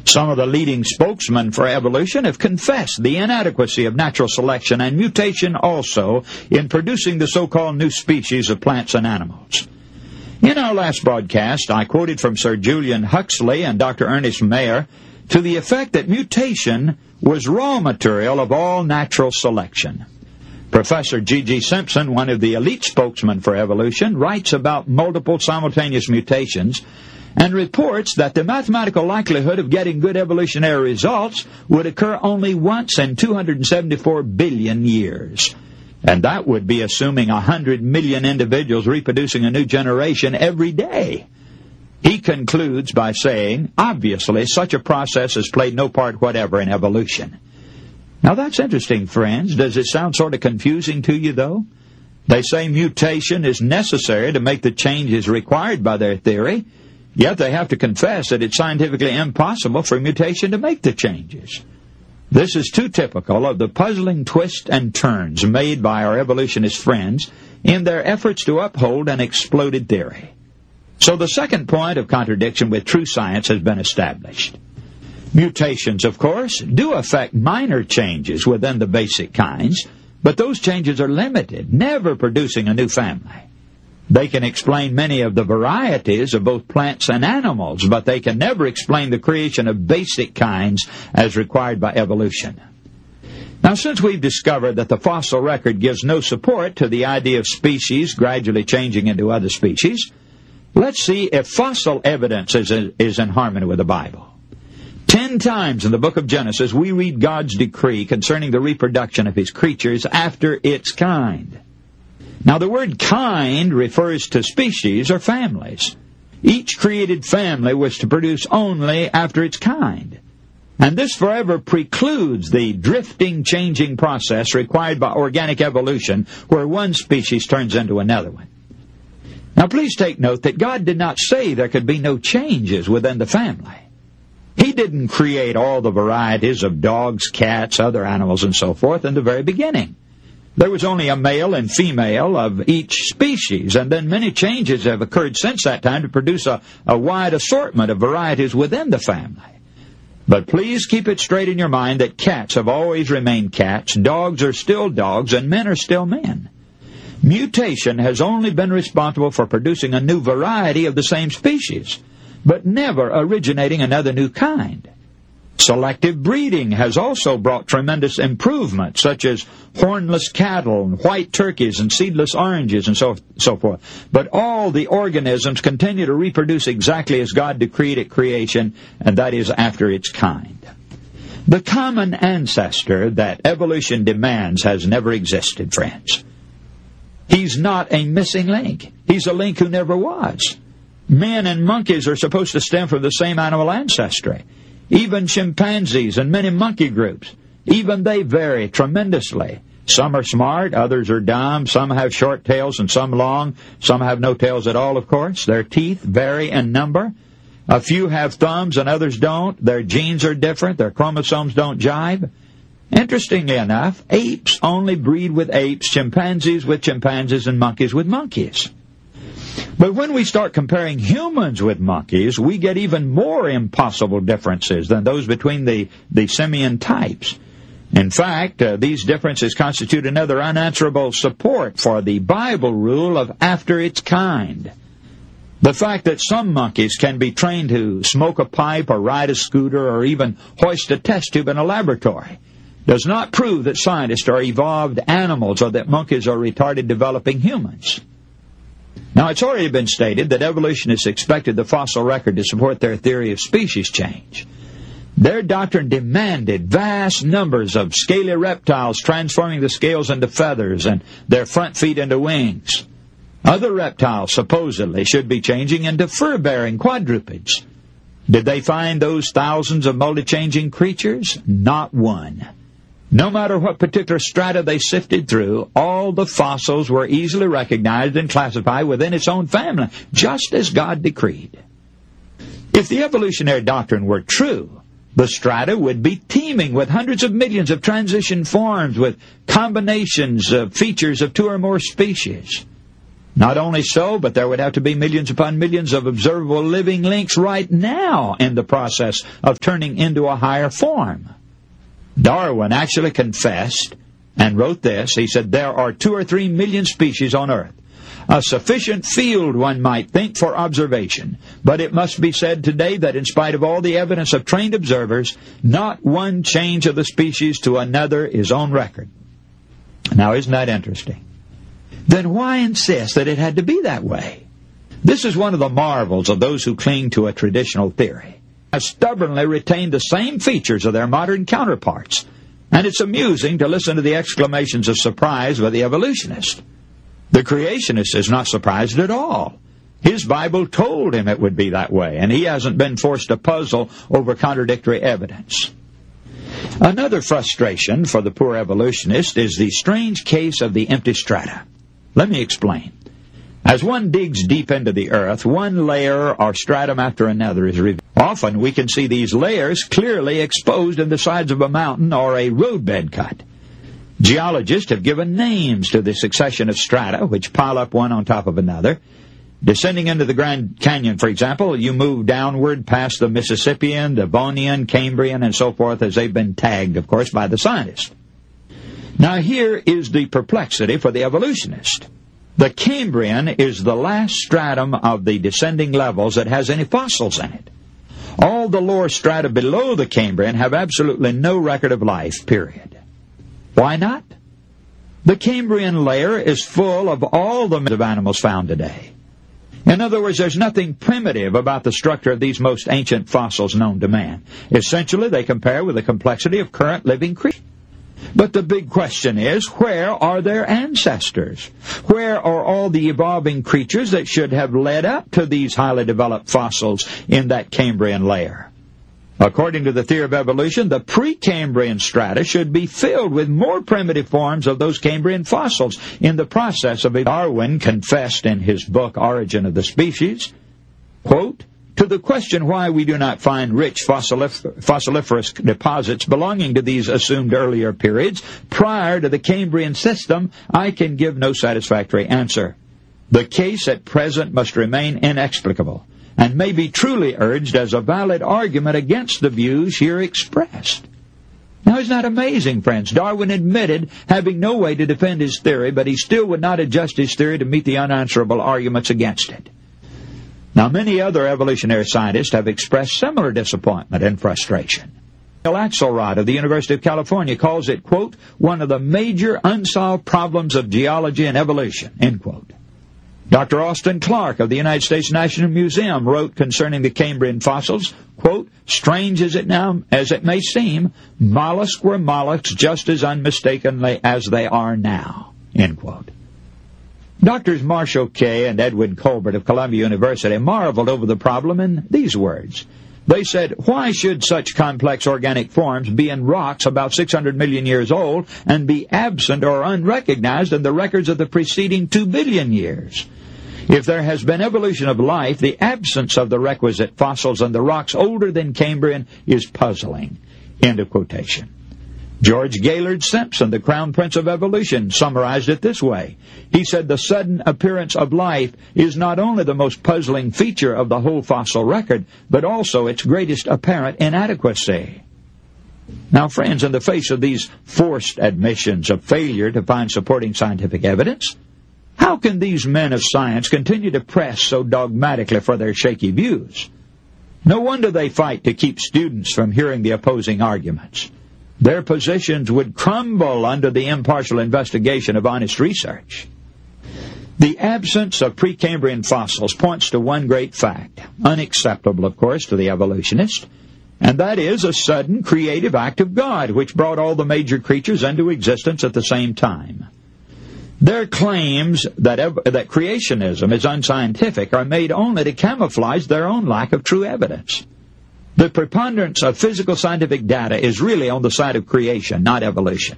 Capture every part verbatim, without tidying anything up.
Some of the leading spokesmen for evolution have confessed the inadequacy of natural selection and mutation also in producing the so-called new species of plants and animals. In our last broadcast, I quoted from Sir Julian Huxley and Doctor Ernest Mayr to the effect that mutation was raw material of all natural selection. Professor G G Simpson, one of the elite spokesmen for evolution, writes about multiple simultaneous mutations and reports that the mathematical likelihood of getting good evolutionary results would occur only once in two hundred seventy-four billion years. And that would be assuming one hundred million individuals reproducing a new generation every day. He concludes by saying, obviously, such a process has played no part whatever in evolution. Now, that's interesting, friends. Does it sound sort of confusing to you, though? They say mutation is necessary to make the changes required by their theory, yet they have to confess that it's scientifically impossible for mutation to make the changes. This is too typical of the puzzling twists and turns made by our evolutionist friends in their efforts to uphold an exploded theory. So the second point of contradiction with true science has been established. Mutations, of course, do affect minor changes within the basic kinds, but those changes are limited, never producing a new family. They can explain many of the varieties of both plants and animals, but they can never explain the creation of basic kinds as required by evolution. Now, since we've discovered that the fossil record gives no support to the idea of species gradually changing into other species, let's see if fossil evidence is, is in harmony with the Bible. Ten times in the book of Genesis, we read God's decree concerning the reproduction of His creatures after its kind. Now, the word kind refers to species or families. Each created family was to produce only after its kind. And this forever precludes the drifting, changing process required by organic evolution, where one species turns into another one. Now, please take note that God did not say there could be no changes within the family. He didn't create all the varieties of dogs, cats, other animals, and so forth in the very beginning. There was only a male and female of each species, and then many changes have occurred since that time to produce a, a wide assortment of varieties within the family. But please keep it straight in your mind that cats have always remained cats, dogs are still dogs, and men are still men. Mutation has only been responsible for producing a new variety of the same species, but never originating another new kind. Selective breeding has also brought tremendous improvements, such as hornless cattle, and white turkeys, and seedless oranges, and so, so forth. But all the organisms continue to reproduce exactly as God decreed at creation, and that is after its kind. The common ancestor that evolution demands has never existed, friends. He's not a missing link. He's a link who never was. Men and monkeys are supposed to stem from the same animal ancestry. Even chimpanzees and many monkey groups, even they vary tremendously. Some are smart, others are dumb, some have short tails and some long, some have no tails at all, of course. Their teeth vary in number. A few have thumbs and others don't. Their genes are different. Their chromosomes don't jive. Interestingly enough, apes only breed with apes, chimpanzees with chimpanzees, and monkeys with monkeys. But when we start comparing humans with monkeys, we get even more impossible differences than those between the, the simian types. In fact, uh, these differences constitute another unanswerable support for the Bible rule of after its kind. The fact that some monkeys can be trained to smoke a pipe or ride a scooter or even hoist a test tube in a laboratory does not prove that scientists are evolved animals or that monkeys are retarded developing humans. Now, it's already been stated that evolutionists expected the fossil record to support their theory of species change. Their doctrine demanded vast numbers of scaly reptiles transforming the scales into feathers and their front feet into wings. Other reptiles supposedly should be changing into fur-bearing quadrupeds. Did they find those thousands of multi-changing creatures? Not one. No matter what particular strata they sifted through, all the fossils were easily recognized and classified within its own family, just as God decreed. If the evolutionary doctrine were true, the strata would be teeming with hundreds of millions of transition forms with combinations of features of two or more species. Not only so, but there would have to be millions upon millions of observable living links right now in the process of turning into a higher form. Darwin actually confessed and wrote this. He said, there are two or three million species on Earth. A sufficient field, one might think, for observation. But it must be said today that in spite of all the evidence of trained observers, not one change of the species to another is on record. Now, isn't that interesting? Then why insist that it had to be that way? This is one of the marvels of those who cling to a traditional theory. Have stubbornly retained the same features of their modern counterparts. And it's amusing to listen to the exclamations of surprise by the evolutionist. The creationist is not surprised at all. His Bible told him it would be that way, and he hasn't been forced to puzzle over contradictory evidence. Another frustration for the poor evolutionist is the strange case of the empty strata. Let me explain. As one digs deep into the earth, one layer or stratum after another is revealed. Often we can see these layers clearly exposed in the sides of a mountain or a roadbed cut. Geologists have given names to the succession of strata, which pile up one on top of another. Descending into the Grand Canyon, for example, you move downward past the Mississippian, Devonian, Cambrian, and so forth, as they've been tagged, of course, by the scientists. Now here is the perplexity for the evolutionist. The Cambrian is the last stratum of the descending levels that has any fossils in it. All the lower strata below the Cambrian have absolutely no record of life, period. Why not? The Cambrian layer is full of all the of animals found today. In other words, there's nothing primitive about the structure of these most ancient fossils known to man. Essentially, they compare with the complexity of current living creatures. But the big question is, where are their ancestors? Where are all the evolving creatures that should have led up to these highly developed fossils in that Cambrian layer? According to the theory of evolution, the Precambrian strata should be filled with more primitive forms of those Cambrian fossils. In the process of Darwin confessed in his book, Origin of the Species, quote, to the question why we do not find rich fossilif- fossiliferous deposits belonging to these assumed earlier periods prior to the Cambrian system, I can give no satisfactory answer. The case at present must remain inexplicable, and may be truly urged as a valid argument against the views here expressed. Now, isn't that amazing, friends? Darwin admitted having no way to defend his theory, but he still would not adjust his theory to meet the unanswerable arguments against it. Now, many other evolutionary scientists have expressed similar disappointment and frustration. Neil Axelrod of the University of California calls it, quote, one of the major unsolved problems of geology and evolution, end quote. Doctor Austin Clark of the United States National Museum wrote concerning the Cambrian fossils, quote, strange as it now as it may seem, mollusks were mollusks just as unmistakably as they are now, end quote. Doctors Marshall Kay and Edwin Colbert of Columbia University marveled over the problem in these words. They said, why should such complex organic forms be in rocks about six hundred million years old and be absent or unrecognized in the records of the preceding two billion years? If there has been evolution of life, the absence of the requisite fossils in the rocks older than Cambrian is puzzling. End of quotation. George Gaylord Simpson, the Crown Prince of Evolution, summarized it this way. He said the sudden appearance of life is not only the most puzzling feature of the whole fossil record, but also its greatest apparent inadequacy. Now, friends, in the face of these forced admissions of failure to find supporting scientific evidence, how can these men of science continue to press so dogmatically for their shaky views? No wonder they fight to keep students from hearing the opposing arguments. Their positions would crumble under the impartial investigation of honest research. The absence of Precambrian fossils points to one great fact, unacceptable, of course, to the evolutionist, and that is a sudden creative act of God which brought all the major creatures into existence at the same time. Their claims that, ev- that creationism is unscientific are made only to camouflage their own lack of true evidence. The preponderance of physical scientific data is really on the side of creation, not evolution.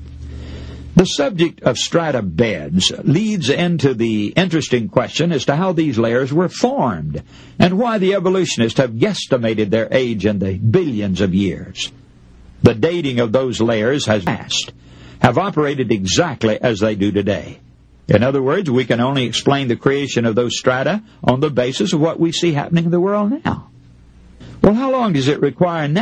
The subject of strata beds leads into the interesting question as to how these layers were formed and why the evolutionists have guesstimated their age in the billions of years. The dating of those layers has passed, have operated exactly as they do today. In other words, we can only explain the creation of those strata on the basis of what we see happening in the world now. Well, how long does it require now?